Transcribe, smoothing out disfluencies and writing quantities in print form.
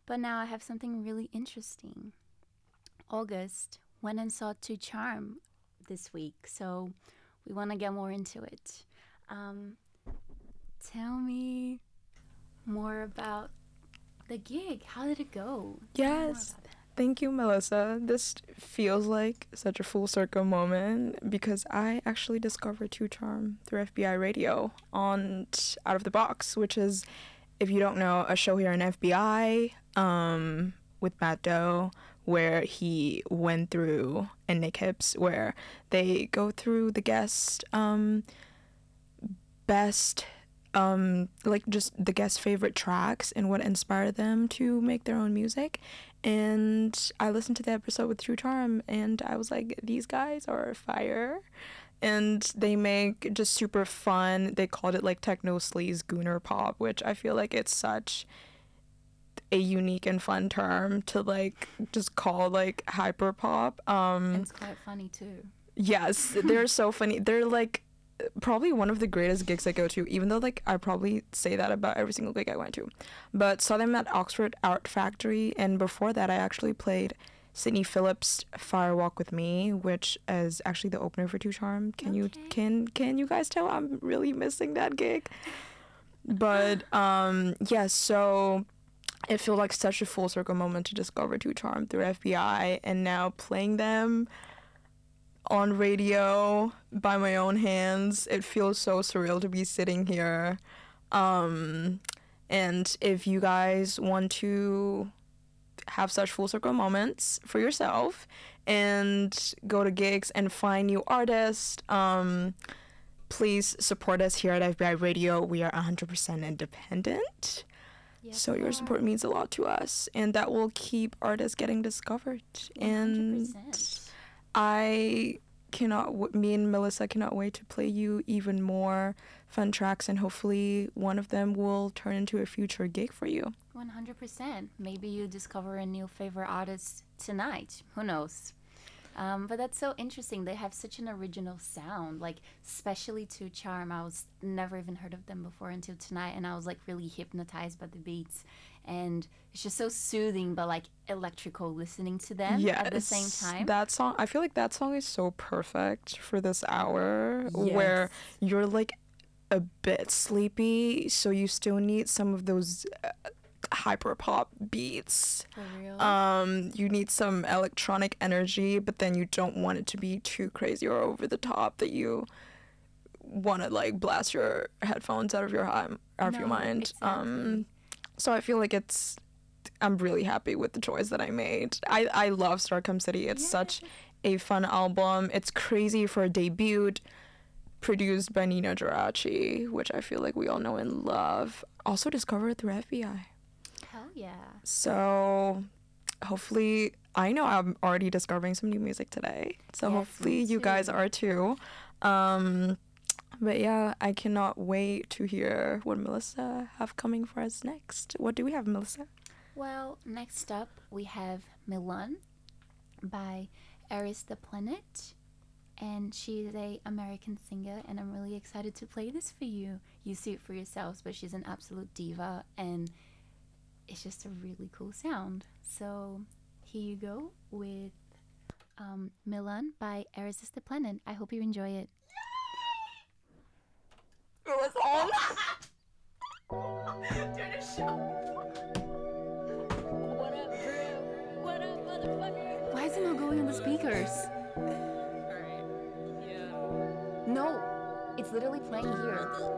But now I have something really interesting. August went and saw To Charm this week, so we want to get more into it. Um, Tell me more about the gig. How did it go? Yes. Thank you, Melissa. This feels like such a full circle moment because I actually discovered Two Charm through FBI Radio on Out of the Box, which is, if you don't know, a show here in FBI with Matt Doe, where he went through, and Nick Hips, where they go through the best like just the guest favorite tracks and what inspired them to make their own music. And I listened to the episode with True Charm and I was like, these guys are fire. And they make just super fun, they called it like techno sleaze gooner pop, which I feel like it's such a unique and fun term to like just call like hyper pop. And it's quite funny too. Yes, they're so funny. They're like probably one of the greatest gigs I go to, even though like I probably say that about every single gig I went to. But saw them at Oxford Art Factory, and before that I actually played Sydney Phillips' Fire Walk with Me, which is actually the opener for Two Charm. Can you guys tell I'm really missing that gig? But yeah, so it felt like such a full circle moment to discover Two Charm through FBI, and now playing them on radio by my own hands. It feels so surreal to be sitting here. And if you guys want to have such full circle moments for yourself and go to gigs and find new artists, please support us here at FBI Radio. We are 100% independent. Yes, so your support means a lot to us, and that will keep artists getting discovered. 100%. And me and Melissa cannot wait to play you even more fun tracks, and hopefully one of them will turn into a future gig for you. 100%. Maybe you discover a new favorite artist tonight. Who knows? But that's so interesting. They have such an original sound, like especially To Charm. I was never even heard of them before until tonight, and I was like really hypnotized by the beats. And it's just so soothing, but like electrical listening to them at the same time. That song, I feel like that song is so perfect for this hour, where you're like a bit sleepy, so you still need some of those hyper pop beats. For real? You need some electronic energy, but then you don't want it to be too crazy or over the top that you want to like blast your headphones out of your mind. Exactly. So I feel like I'm really happy with the choice that I made. I love Starcom City. It's such a fun album. It's crazy for a debut, produced by Nina Geraci, which I feel like we all know and love. Also discovered through FBI. Hell yeah. So hopefully, I know I'm already discovering some new music today. So hopefully you guys are too. But yeah, I cannot wait to hear what Melissa have coming for us next. What do we have, Melissa? Well, next up we have Milan by Eris the Planet, and she's a American singer, and I'm really excited to play this for you. You see it for yourselves, but she's an absolute diva, and it's just a really cool sound. So here you go with Milan by Eris the Planet. I hope you enjoy it. It was on. Turn the show. What up, Drew? What up, motherfucker? Why is it not going on the speakers? Alright. Yeah. No, it's literally playing here.